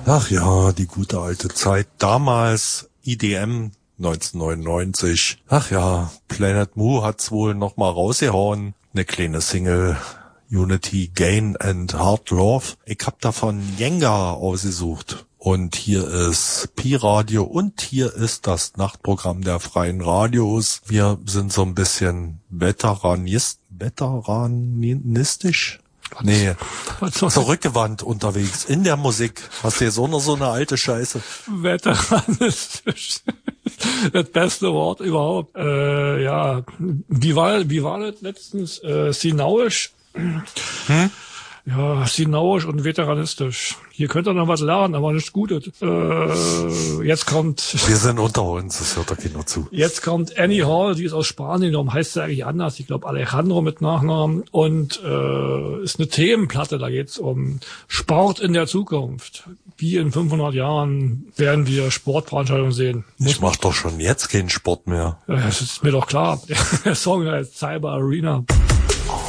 Ach ja, die gute alte Zeit. Damals IDM 1999. Ach ja, Planet Mu hat's wohl noch mal rausgehauen. Eine kleine Single, Unity, Gain and Hard Love. Ich hab davon Jenga ausgesucht. Und hier ist Pi-Radio und hier ist das Nachtprogramm der Freien Radios. Wir sind so ein bisschen veteranistisch? Nee, zurückgewandt unterwegs in der Musik. Hast du jetzt auch noch so eine alte Scheiße? Veteranistisch. Das beste Wort überhaupt. Ja, wie war das letztens? Sinauisch? Ja, sinauisch und veteranistisch. Hier könnt ihr noch was lernen, aber nichts Gutes. Jetzt kommt... Wir sind unter uns, das hört doch keiner zu. Jetzt kommt Annie Hall, die ist aus Spanien, darum heißt sie eigentlich anders. Ich glaube Alejandro mit Nachnamen. Und ist eine Themenplatte, da geht's um Sport in der Zukunft. Wie in 500 Jahren werden wir Sportveranstaltungen sehen. Ich mach doch schon jetzt keinen Sport mehr. Das ist mir doch klar. Der Song heißt Cyber Arena.